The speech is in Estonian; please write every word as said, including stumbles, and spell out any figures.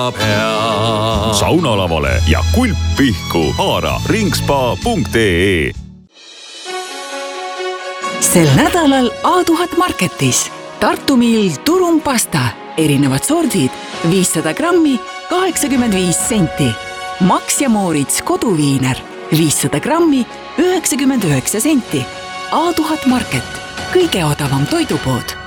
saunalavale ja kulp pihku. Haara ringspa punkt ee. Sel nädalal A tuhat Marketis Tartu Mill turumpasta, erinevad sordid, viissada grammi, kaheksakümmend viis senti. Max ja Moritz koduviiner, viissada grammi, üheksakümmend üheksa senti. A tuhat Market, kõige odavam toidupood.